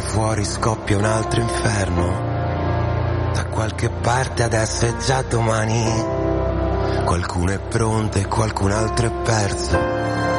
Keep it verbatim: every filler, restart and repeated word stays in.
fuori scoppia un altro inferno. Da qualche parte adesso è già domani. Qualcuno è pronto e qualcun altro è perso.